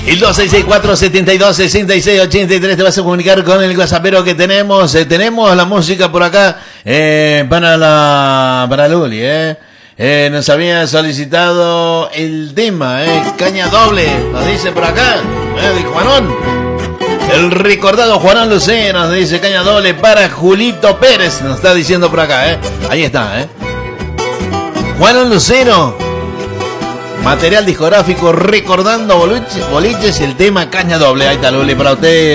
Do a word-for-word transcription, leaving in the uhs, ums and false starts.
El dos seis seis cuatro siete dos seis seis ocho tres te vas a comunicar con el WhatsAppero que tenemos. Eh, tenemos la música por acá eh, para la para Luli, eh. Eh, nos había solicitado el tema, eh, Caña Doble, nos dice por acá, eh, de Juanón. El recordado Juanón Lucero nos dice Caña Doble para Julito Pérez, nos está diciendo por acá, eh. Ahí está, eh. Juanón Lucero, material discográfico recordando boliches, boliches, el tema Caña Doble. Ahí está, Luli, para usted.